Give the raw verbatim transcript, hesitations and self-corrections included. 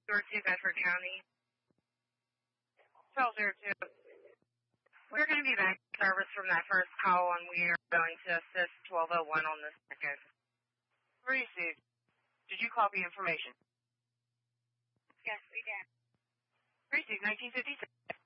zero two, Bedford County. twelve zero two. We're going to be back in service from that first call, and we are going to assist twelve oh one on this second. Received. Did you copy information? Yes, we did. Received nineteen fifty-six.